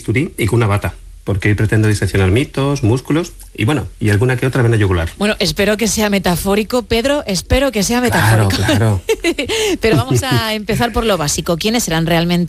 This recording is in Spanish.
bisturí y con una bata, porque hoy pretendo diseccionar mitos, músculos y bueno, y alguna que otra vena yugular. Bueno, espero que sea metafórico, Pedro, espero que sea metafórico. Claro. Pero vamos a empezar por lo básico. ¿Quiénes serán realmente